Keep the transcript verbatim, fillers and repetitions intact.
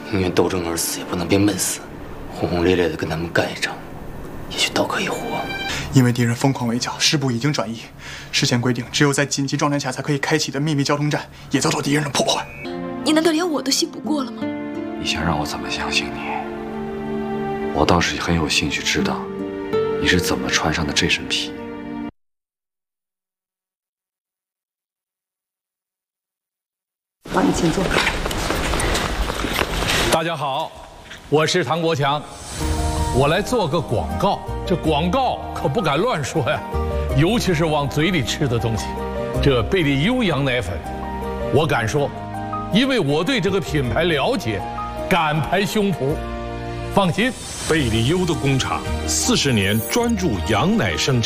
宁愿斗争而死，也不能被闷死。轰轰烈烈的跟他们干一场，也许倒可以活。 因为敌人疯狂围剿，师部已经转移。事先规定，只有在紧急状态下才可以开启的秘密交通站，也遭到敌人的破坏。 你难道连我都信不过了吗？ 你想让我怎么相信你？我倒是很有兴趣知道，你是怎么穿上的这身皮。 帮你请坐。 大家好，我是唐国强，我来做个广告。这广告可不敢乱说呀，尤其是往嘴里吃的东西。这贝利优羊奶粉，我敢说，因为我对这个品牌了解，敢拍胸脯。放心， 贝利优的工厂四十年专注羊奶生产。